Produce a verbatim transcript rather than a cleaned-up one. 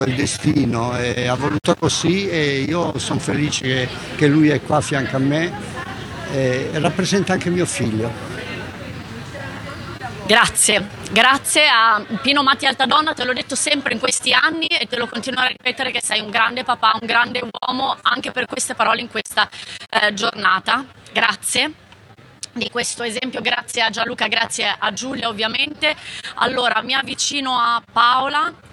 il destino, e ha voluto così e io sono felice che, che lui è qua a fianco a me e rappresenta anche mio figlio. Grazie, grazie a Pino Matti Altadonna, te l'ho detto sempre in questi anni e te lo continuo a ripetere che sei un grande papà, un grande uomo, anche per queste parole in questa eh, giornata. Grazie di questo esempio, grazie a Gianluca, grazie a Giulia ovviamente. Allora mi avvicino a Paola.